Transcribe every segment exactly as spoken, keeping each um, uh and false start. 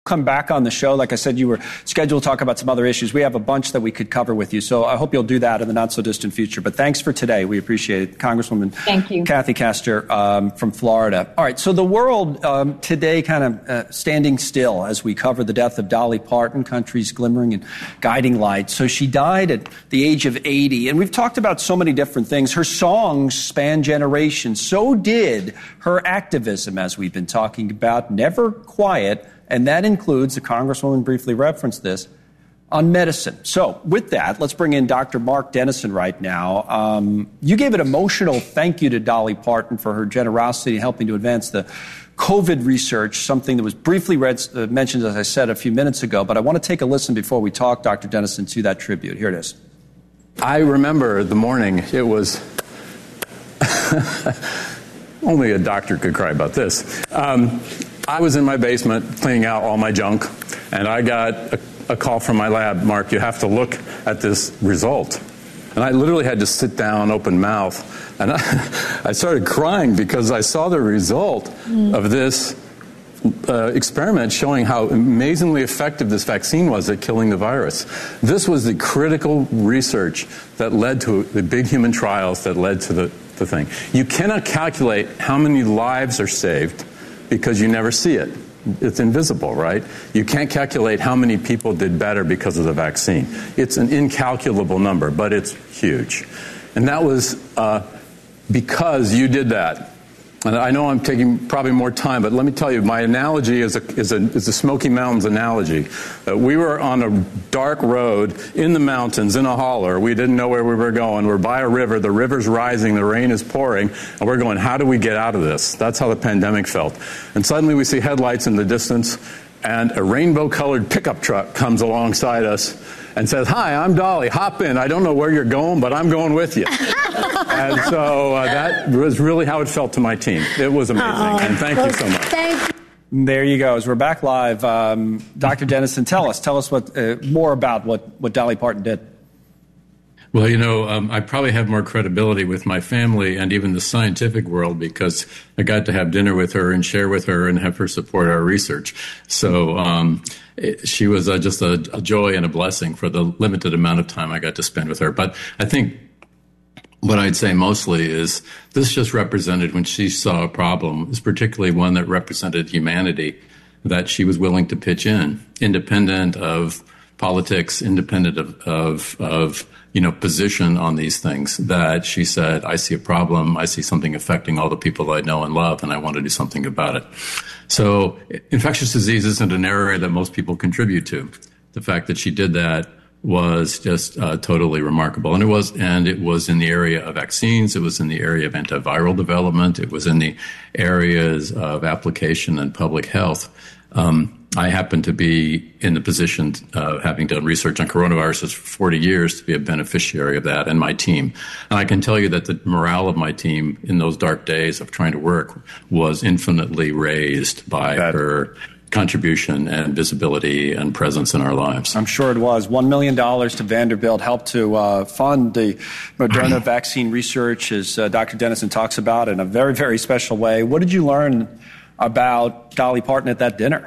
Come back on the show. Like I said, you were scheduled to talk about some other issues. We have a bunch that we could cover with you, so I hope you'll do that in the not-so-distant future. But thanks for today. We appreciate it. Congresswoman Thank you. Kathy Castor um, from Florida. All right, so the world um, today kind of uh, standing still as we cover the death of Dolly Parton, country's glimmering and guiding light. So she died at the age of eighty, and we've talked about so many different things. Her songs span generations. So did her activism, as we've been talking about, never quiet. And that includes, the Congresswoman briefly referenced this, on medicine. So with that, let's bring in Doctor Mark Dennison right now. Um, you gave an emotional thank you to Dolly Parton for her generosity in helping to advance the COVID research, something that was briefly read, uh, mentioned, as I said, a few minutes ago. But I want to take a listen before we talk, Doctor Dennison, to that tribute. Here it is. I remember the morning. It was... Only a doctor could cry about this. Um, I was in my basement cleaning out all my junk, and I got a, a call from my lab, Mark, you have to look at this result. And I literally had to sit down, open mouth, and I, I started crying because I saw the result mm. of this uh, experiment showing how amazingly effective this vaccine was at killing the virus. This was the critical research that led to the big human trials that led to the, the thing. You cannot calculate how many lives are saved because you never see it. It's invisible, right? You can't calculate how many people did better because of the vaccine. It's an incalculable number, but it's huge. And that was uh, because you did that. And I know I'm taking probably more time, but let me tell you, my analogy is a, is a, is a Smoky Mountains analogy. Uh, we were on a dark road in the mountains, in a holler. We didn't know where we were going. We're by a river. The river's rising. The rain is pouring. And we're going, how do we get out of this? That's how the pandemic felt. And suddenly we see headlights in the distance, and a rainbow-colored pickup truck comes alongside us and says, hi, I'm Dolly. Hop in. I don't know where you're going, but I'm going with you. And so uh, that was really how it felt to my team. It was amazing. Uh-oh. And thank you so much. Thank you. There you go. As we're back live, um, Doctor Dennison, tell us, tell us what uh, more about what, what Dolly Parton did. Well, you know, um, I probably have more credibility with my family and even the scientific world because I got to have dinner with her and share with her and have her support our research. So um, it, she was uh, just a, a joy and a blessing for the limited amount of time I got to spend with her. But I think what I'd say mostly is this just represented when she saw a problem, is particularly one that represented humanity, that she was willing to pitch in, independent of politics, independent of, of, of you know, position on these things, that she said, I see a problem, I see something affecting all the people I know and love, and I want to do something about it. So infectious disease isn't an area that most people contribute to. The fact that she did that was just uh, totally remarkable. And it was, and it was in the area of vaccines. It was in the area of antiviral development. It was in the areas of application and public health. Um, I happen to be in the position of having done research on coronaviruses for forty years to be a beneficiary of that, and my team. And I can tell you that the morale of my team in those dark days of trying to work was infinitely raised by that. her contribution and visibility and presence in our lives. I'm sure it was. One million dollars to Vanderbilt helped to uh, fund the Moderna vaccine research, as uh, Doctor Dennison talks about, in a very, very special way. What did you learn about Dolly Parton at that dinner?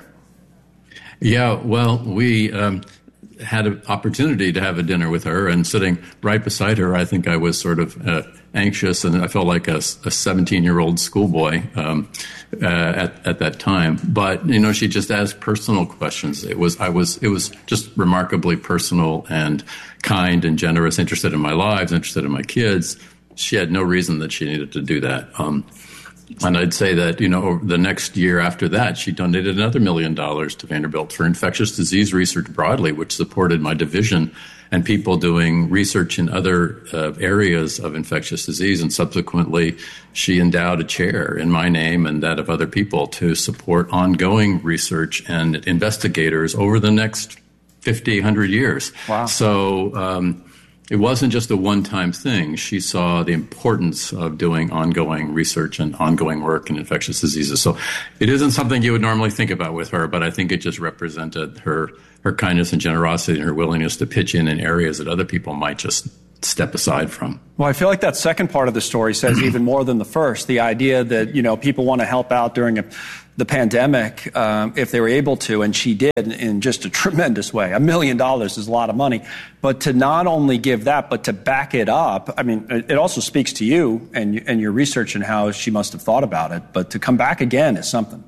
Yeah, well, we um, had an opportunity to have a dinner with her, and sitting right beside her, I think I was sort of uh, anxious, and I felt like a seventeen-year-old schoolboy um, uh, at, at that time. But you know, she just asked personal questions. It was I was it was just remarkably personal and kind and generous, interested in my lives, interested in my kids. She had no reason that she needed to do that. Um, And I'd say that, you know, over the next year after that, she donated another million dollars to Vanderbilt for infectious disease research broadly, which supported my division and people doing research in other uh, areas of infectious disease. And subsequently, she endowed a chair in my name and that of other people to support ongoing research and investigators over the next fifty, one hundred years. Wow. So, um, it wasn't just a one-time thing. She saw the importance of doing ongoing research and ongoing work in infectious diseases. So it isn't something you would normally think about with her, but I think it just represented her her kindness and generosity and her willingness to pitch in in areas that other people might just step aside from. Well, I feel like that second part of the story says even more than the first. The idea that, you know, people want to help out during a the pandemic um, if they were able to, and she did in just a tremendous way. A million dollars is a lot of money. But to not only give that, but to back it up, I mean, it also speaks to you and, and your research and how she must have thought about it. But to come back again is something.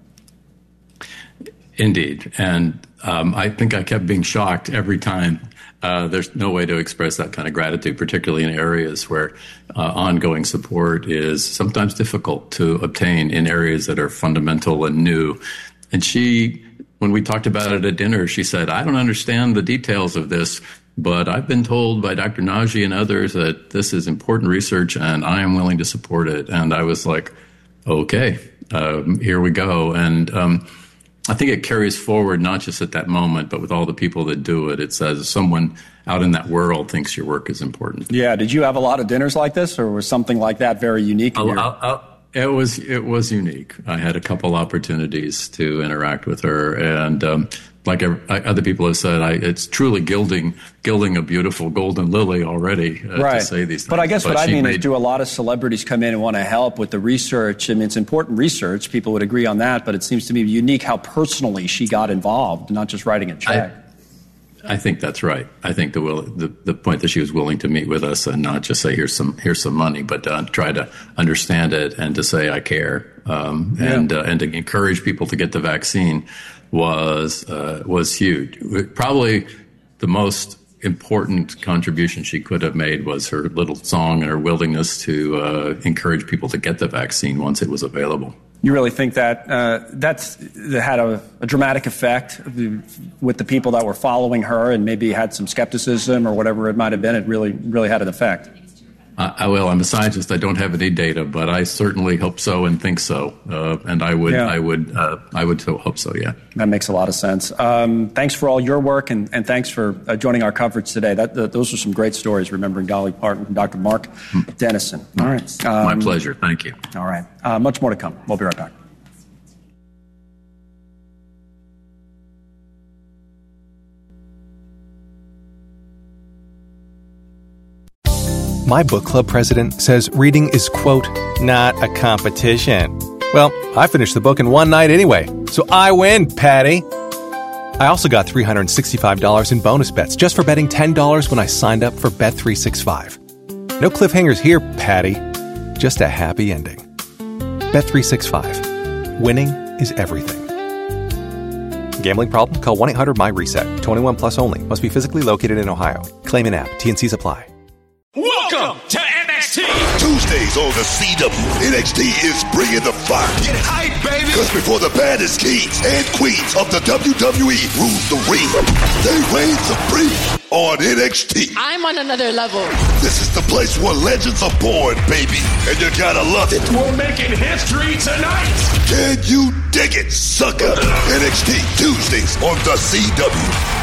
Indeed. And um, I think I kept being shocked every time. Uh, there's no way to express that kind of gratitude, particularly in areas where uh, ongoing support is sometimes difficult to obtain in areas that are fundamental and new. And she, when we talked about it at dinner, she said, I don't understand the details of this, but I've been told by Doctor Naji and others that this is important research and I am willing to support it. And I was like, okay, um, here we go. And um I think it carries forward not just at that moment, but with all the people that do it. It says someone out in that world thinks your work is important. Yeah. Did you have a lot of dinners like this, or was something like that very unique? In your- I'll, I'll, it was it was unique. I had a couple opportunities to interact with her, and um, like other people have said, I, it's truly gilding gilding a beautiful golden lily already uh, right. to say these things. But I guess but what I mean made, is, do a lot of celebrities come in and want to help with the research? I mean, it's important research. People would agree on that, but it seems to me unique how personally she got involved, not just writing a check. I, I think that's right. I think the, will, the the point that she was willing to meet with us and not just say here's some here's some money, but to try to understand it and to say I care um, yeah. and uh, and to encourage people to get the vaccine was uh, was huge. Probably the most important contribution she could have made was her little song and her willingness to uh, encourage people to get the vaccine once it was available. You really think that uh, that's that had a, a dramatic effect with the people that were following her, and maybe had some skepticism or whatever it might have been? It really, really had an effect. Uh, I will. I'm a scientist. I don't have any data, but I certainly hope so and think so. Uh, and I would, yeah. I would, uh, I would hope so. Yeah, that makes a lot of sense. Um, thanks for all your work, and, and thanks for uh, joining our coverage today. That, that those are some great stories. Remembering Dolly Parton from Doctor Mark Dennison. All right, um, my pleasure. Thank you. All right, uh, much more to come. We'll be right back. My book club president says reading is, quote, not a competition. Well, I finished the book in one night anyway, so I win, Patty. I also got three hundred sixty-five dollars in bonus bets just for betting ten dollars when I signed up for Bet three sixty-five. No cliffhangers here, Patty. Just a happy ending. Bet three sixty-five. Winning is everything. Gambling problem? Call one eight hundred M Y reset. twenty-one plus only. Must be physically located in Ohio. Claim in app. T N Cs apply. Welcome to N X T. Tuesdays on the C W. N X T is bringing the fire. Get hype, baby. Because before the baddest kings and queens of the W W E rule the ring, they reign supreme on N X T. I'm on another level. This is the place where legends are born, baby. And you gotta love it. We're making history tonight. Can you dig it, sucker? N X T Tuesdays on the C W.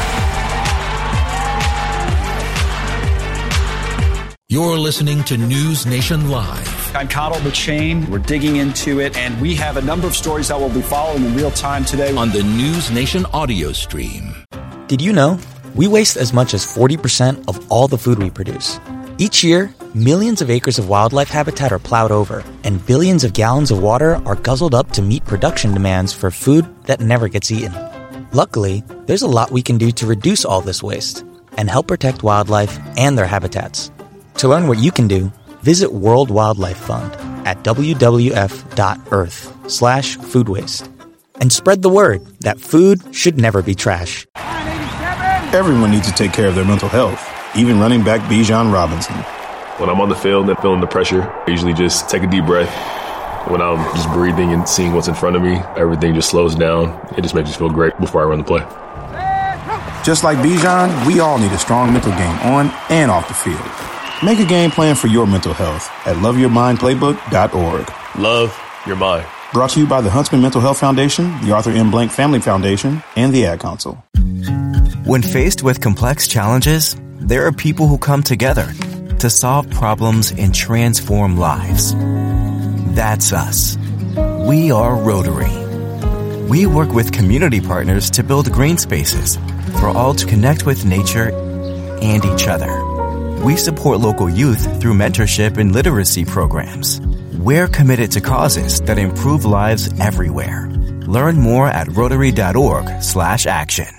You're listening to News Nation Live. I'm Connell McShane. We're digging into it, and we have a number of stories that we'll be following in real time today on the News Nation audio stream. Did you know we waste as much as forty percent of all the food we produce? Each year, millions of acres of wildlife habitat are plowed over, and billions of gallons of water are guzzled up to meet production demands for food that never gets eaten. Luckily, there's a lot we can do to reduce all this waste and help protect wildlife and their habitats. To learn what you can do, visit World Wildlife Fund at w w f dot earth slash food waste and spread the word that food should never be trash. Everyone needs to take care of their mental health, even running back Bijan Robinson. When I'm on the field and feeling the pressure, I usually just take a deep breath. When I'm just breathing and seeing what's in front of me, everything just slows down. It just makes me feel great before I run the play. Just like Bijan, we all need a strong mental game on and off the field. Make a game plan for your mental health at love your mind playbook dot org. Love your mind. Brought to you by the Huntsman Mental Health Foundation, the Arthur M. Blank Family Foundation, and the Ad Council. When faced with complex challenges, there are people who come together to solve problems and transform lives. That's us. We are Rotary. We work with community partners to build green spaces for all to connect with nature and each other. We support local youth through mentorship and literacy programs. We're committed to causes that improve lives everywhere. Learn more at rotary.org slash action.